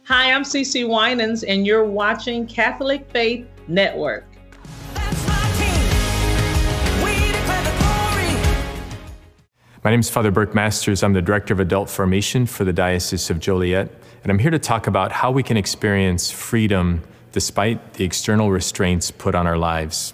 Hi, I'm CeCe Winans, and you're watching Catholic Faith Network. My name is Father Burke Masters. I'm the Director of Adult Formation for the Diocese of Joliet, and I'm here to talk about how we can experience freedom despite the external restraints put on our lives.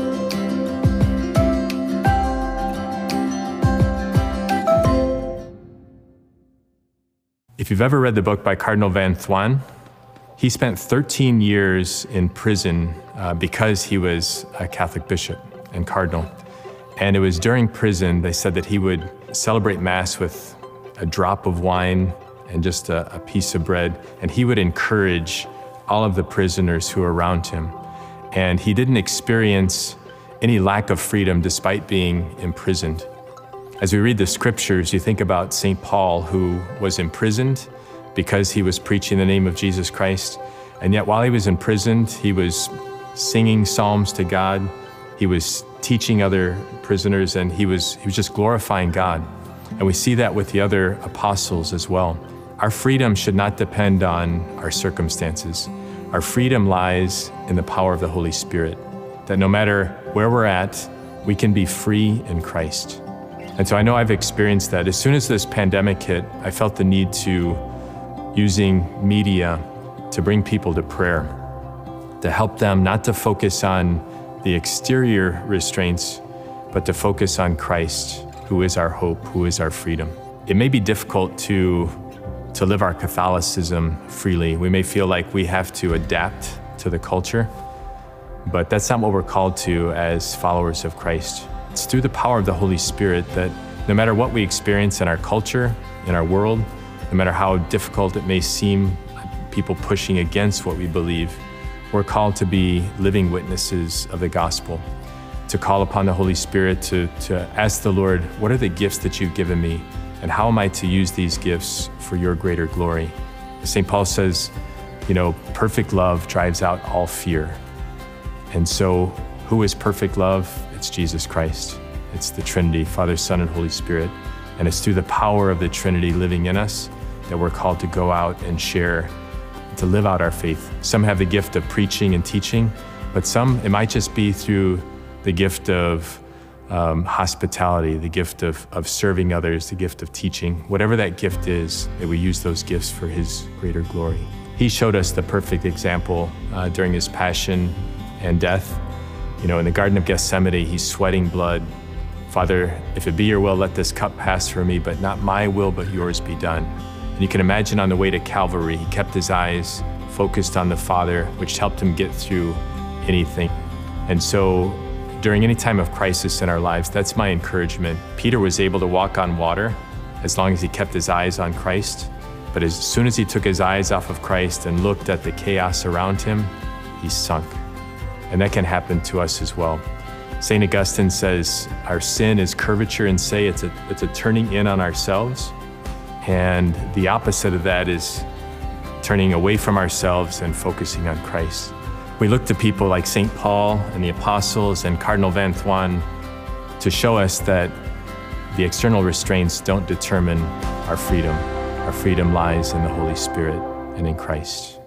If you've ever read the book by Cardinal Van Thuan, he spent 13 years in prison because he was a Catholic bishop and cardinal. And it was during prison, they said that he would celebrate Mass with a drop of wine and just a piece of bread, and he would encourage all of the prisoners who were around him. And he didn't experience any lack of freedom despite being imprisoned. As we read the scriptures, you think about St. Paul, who was imprisoned because he was preaching the name of Jesus Christ. And yet while he was imprisoned, he was singing psalms to God. He was teaching other prisoners, and he was just glorifying God. And we see that with the other apostles as well. Our freedom should not depend on our circumstances. Our freedom lies in the power of the Holy Spirit, that no matter where we're at, we can be free in Christ. And so I know I've experienced that. As soon as this pandemic hit, I felt the need to, using media, to bring people to prayer, to help them not to focus on the exterior restraints, but to focus on Christ, who is our hope, who is our freedom. It may be difficult to live our Catholicism freely. We may feel like we have to adapt to the culture, but that's not what we're called to as followers of Christ. It's through the power of the Holy Spirit that no matter what we experience in our culture, in our world, no matter how difficult it may seem, people pushing against what we believe, we're called to be living witnesses of the gospel, to call upon the Holy Spirit, to ask the Lord, what are the gifts that you've given me, and how am I to use these gifts for your greater glory? St. Paul says, perfect love drives out all fear. And so who is perfect love? It's Jesus Christ. It's the Trinity, Father, Son, and Holy Spirit. And it's through the power of the Trinity living in us that we're called to go out and share, to live out our faith. Some have the gift of preaching and teaching, but some, it might just be through the gift of hospitality, the gift of serving others, the gift of teaching. Whatever that gift is, that we use those gifts for His greater glory. He showed us the perfect example during His passion and death. In the Garden of Gethsemane, He's sweating blood. Father, if it be your will, let this cup pass from me, but not my will, but yours be done. And you can imagine on the way to Calvary, He kept His eyes focused on the Father, which helped Him get through anything. And so during any time of crisis in our lives, that's my encouragement. Peter was able to walk on water as long as he kept his eyes on Christ. But as soon as he took his eyes off of Christ and looked at the chaos around him, he sunk. And that can happen to us as well. St. Augustine says our sin is curvature and say it's a turning in on ourselves. And the opposite of that is turning away from ourselves and focusing on Christ. We look to people like St. Paul and the apostles and Cardinal Van Thuan to show us that the external restraints don't determine our freedom. Our freedom lies in the Holy Spirit and in Christ.